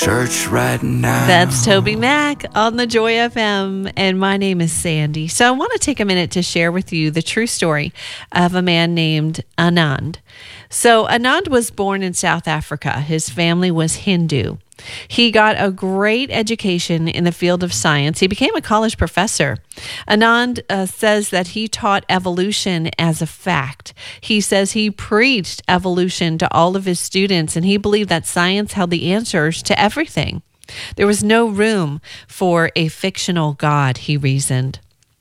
church right now. That's Toby Mac on the Joy FM, and my name is Sandy. So I want to take a minute to share with you the true story of a man named Anand. So Anand was born in South Africa. His family was Hindu. He got a great education in the field of science. He became a college professor. Anand says that he taught evolution as a fact. He says he preached evolution to all of his students, and he believed that science held the answers to everything. There was no room for a fictional God, he reasoned.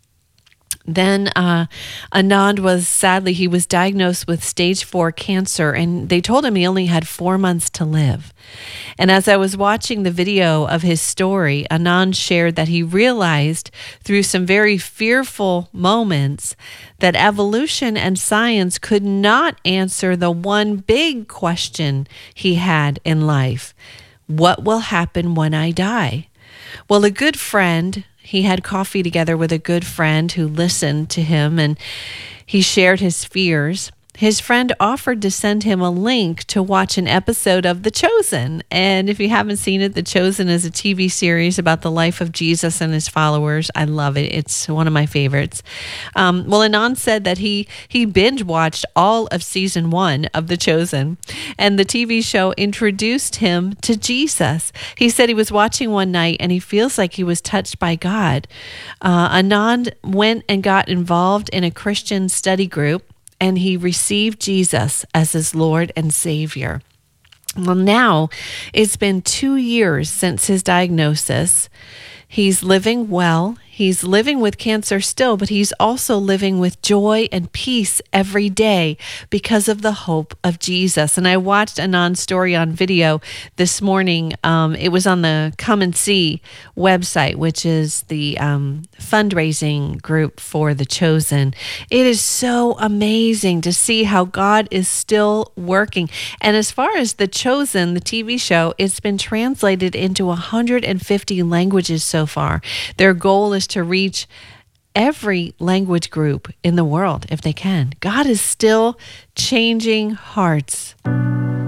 Then Anand he was diagnosed with stage 4 cancer, and they told him he only had 4 months to live. And as I was watching the video of his story, Anand shared that he realized through some very fearful moments that evolution and science could not answer the one big question he had in life. What will happen when I die? Well, a good friend, he had coffee together with a good friend who listened to him, and he shared his fears. His friend offered to send him a link to watch an episode of The Chosen. And if you haven't seen it, The Chosen is a TV series about the life of Jesus and his followers. I love it. It's one of my favorites. Well, Anand said that he binge watched all of season 1 of The Chosen, and the TV show introduced him to Jesus. He said he was watching one night and he feels like he was touched by God. Anand went and got involved in a Christian study group, and he received Jesus as his Lord and Savior. Well, now it's been 2 years since his diagnosis. He's living well. He's living with cancer still, but he's also living with joy and peace every day because of the hope of Jesus. And I watched Anand's story on video this morning. It was on the Come and See website, which is the fundraising group for The Chosen. It is so amazing to see how God is still working. And as far as The Chosen, the TV show, it's been translated into 150 languages so far. Their goal is to reach every language group in the world if they can. God is still changing hearts.